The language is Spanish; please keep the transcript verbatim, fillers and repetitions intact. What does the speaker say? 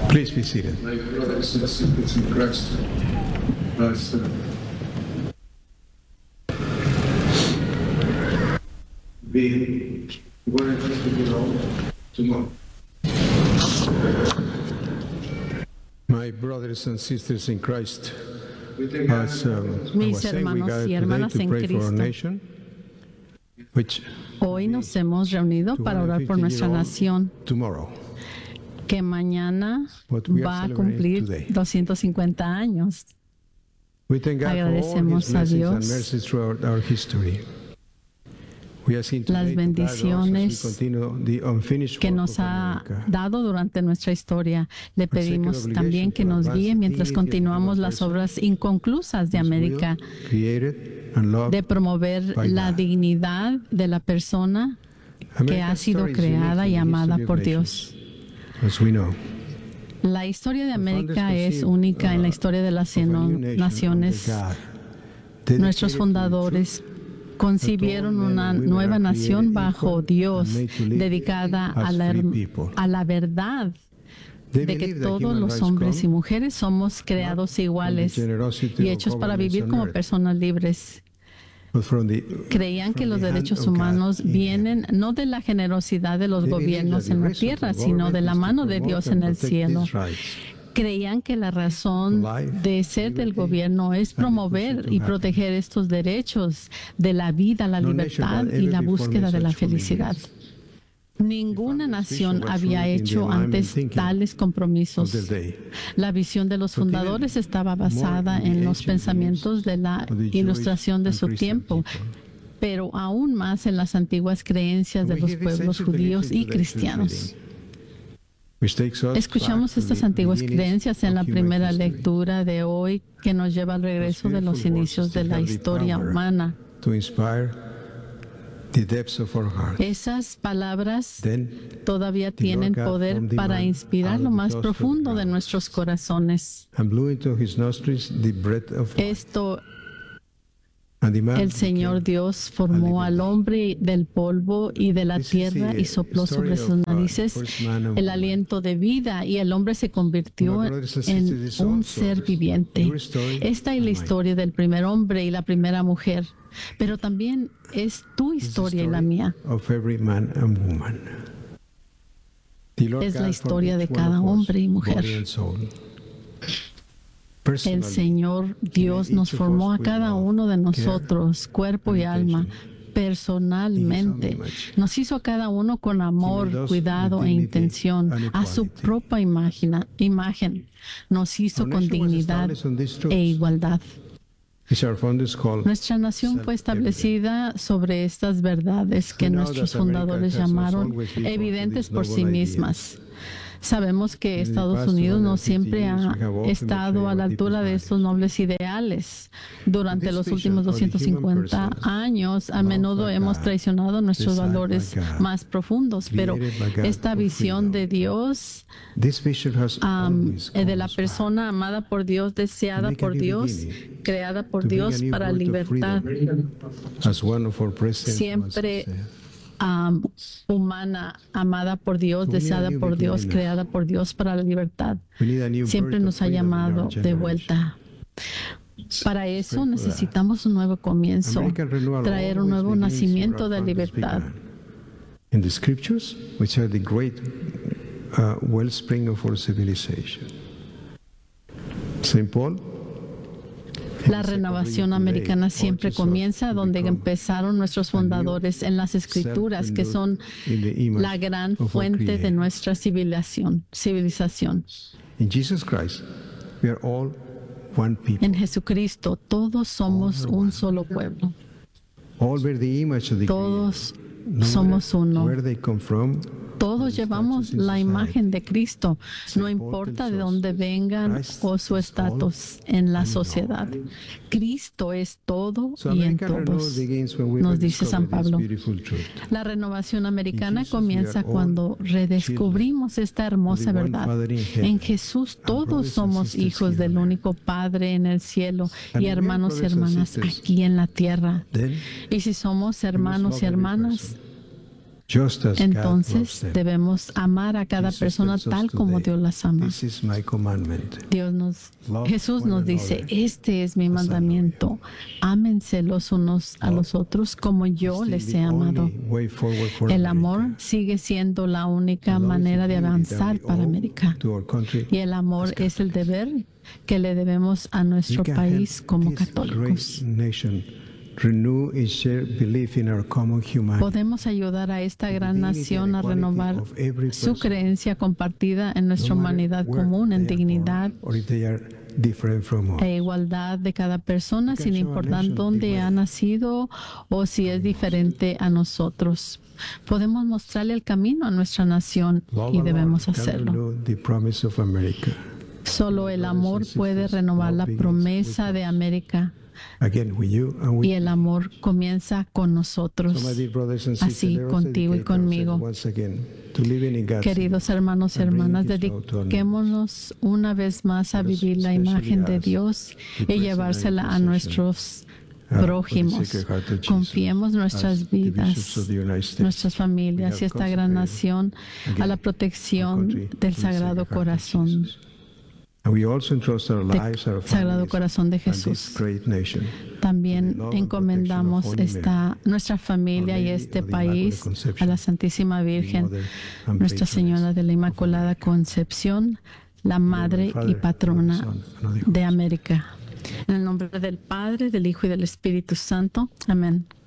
Please be seated. My brothers and sisters in Christ, as uh, we were to belong tomorrow. My brothers and sisters in Christ, We take as um, I Mis was saying, we hermanos gathered y today hermanas to en pray for our Cristo. nation, which Hoy nos hemos reunido para orar por nuestra nación, tomorrow. que mañana What we are va a celebrating cumplir today. doscientos cincuenta años. We thank God for all Agradecemos His a blessings and Dios mercies throughout our history. We are seeing las today to God also as we bendiciones continue the unfinished que work nos of ha America. dado durante nuestra historia. Le pedimos también que nos guíe mientras continuamos las obras inconclusas de América, Created and loved de promover by la God. dignidad de la persona que ha America's sido story is unique creada in y the amada history of por nations, Dios. as we know. La historia de The founders América es conceived, única en la uh, historia de las of a new nation naciones. under God, dedicated Nuestros to the fundadores truth, concibieron una nueva nación bajo Dios, dedicada a la, a la verdad They de que believe that todos human los rights hombres y come mujeres somos creados iguales generosity y of hechos para governments vivir on como earth, personas libres. but from the- Creían que from los the hand derechos of God humanos in vienen no de la generosidad de los They believe gobiernos that en the la reason tierra, for sino de government la is to mano de promote Dios and en el protect cielo. these rights. Creían que la razón de ser del gobierno es promover y proteger estos derechos de la vida, la libertad y la búsqueda de la felicidad. Ninguna nación había hecho antes tales compromisos. La visión de los fundadores estaba basada en los pensamientos de la ilustración de su tiempo, pero aún más en las antiguas creencias de los pueblos judíos y cristianos. Escuchamos estas antiguas creencias en la primera lectura de hoy, que nos lleva al regreso de los inicios de la historia humana. To inspire the depths of our heart. Esas palabras Then todavía tienen poder para inspirar lo más profundo de nuestros corazones. and blew into his nostrils the breath of life. Esto, And the man el Señor Dios formó al hombre del polvo y de la tierra y sopló sobre sus narices el aliento de vida, y el hombre se convirtió en un ser viviente. Esta es la historia del primer hombre y la primera mujer, pero también es tu historia y la mía. of every man and woman. The Lord Es la God historia formed de each cada one of us, hombre y mujer. body and soul. El Personally, Señor Dios nos formó a cada uno de nosotros, cuerpo y alma, personalmente. Nos hizo a cada uno con amor, cuidado e intención, a su propia imagina- imagen. Nos hizo our con nation was dignidad established on these e truths, igualdad. which our founders called Nuestra nación fue establecida sobre estas verdades que nuestros fundadores llamaron evidentes por sí mismas. Sabemos que Estados Unidos no siempre ha estado a la altura de estos nobles ideales. Durante los últimos doscientos cincuenta años, a menudo hemos traicionado nuestros valores más profundos, pero esta visión de Dios, This vision has um, always de called la us back persona amada por Dios, deseada por Dios, creada por Dios para libertad, as one of our presidents siempre once said. um, humana, amada por Dios, deseada por Dios, creada por Dios para la libertad. We need a new Siempre birth of nos ha freedom in our llamado de generation. vuelta. Para eso necesitamos un nuevo comienzo, American renewal traer un always nuevo begins nacimiento where our de founders libertad. began. In the scriptures, which are the great uh, wellspring of our civilization. Saint Paul. La renovación americana siempre comienza donde empezaron nuestros fundadores, en las escrituras, que son la gran fuente de nuestra civilización. civilización. In Jesus Christ, we are all one people. En Jesucristo todos somos un solo pueblo. All bear the image of the Todos Creator. No somos matter uno. Where they come from, Todos llevamos la imagen de Cristo, no importa de dónde vengan o su estatus en la sociedad. Cristo es todo so y en American renewal todos, begins when we nos dice San rediscover this Pablo. beautiful truth. La renovación americana In Jesus we comienza are all cuando redescubrimos esta hermosa of the one verdad. Father in heaven, En Jesús and todos brothers and somos sisters hijos here del on único Padre en el cielo And y we are hermanos y brothers and hermanas sisters. aquí en la tierra. Then Y si somos we must hermanos love y every hermanas, person. just as God loves Entonces them. debemos amar a cada Jesus persona tells us tal como today, Dios las ama. This is my commandment. Dios nos, Love Jesús one nos dice, another este es mi as I mandamiento, ámense los unos a los otros como yo Still les the he amado. only way forward for El America. amor sigue siendo la única Love is manera the de duty that avanzar we para owe América. to our country Y el amor as es el Catholics. deber que le debemos a nuestro We can país help como this católicos. great nation renew its shared belief in our common humanity. Podemos ayudar a esta gran dignity nación a and equality renovar of every su person, creencia compartida en nuestra no matter humanidad where común, en they are dignidad born or if they are different from us. e igualdad de cada persona, We can sin show our importar nation the dónde way. ha nacido o si es diferente a nosotros. Podemos mostrarle el camino a nuestra nación Love y alone debemos can hacerlo. renew the promise of America. Solo el amor puede renovar la promesa de América. Again, with you and with Y el amor comienza con nosotros, So, my dear brothers and sisters, así let us contigo y dedicate ourselves conmigo. once again to living in God's Queridos hermanos y and bringing hermanas, His love to our dediquémonos una vez más a Let us vivir la especially imagen de ask Dios the y present llevársela a intercession, nuestros uh, for the prójimos. Sacred Heart of Jesus, Confiemos as nuestras the bishops vidas, of the United States. nuestras familias We y have esta gran consecrated nación a la again protección our country del to the Sagrado Sacred Heart of Corazón, Jesus. And we also entrust our del lives, our Sagrado families, Corazón de and this Jesús. great nation. También Love and encomendamos protection of Holy esta, nuestra familia Our y Lady este of the Immaculate país a Conception, la Santísima Virgen, Mother and Nuestra Patroness Señora de la Inmaculada Concepción, la Madre y Patrona de América. En el nombre del Padre, del Hijo y del Espíritu Santo. Amén.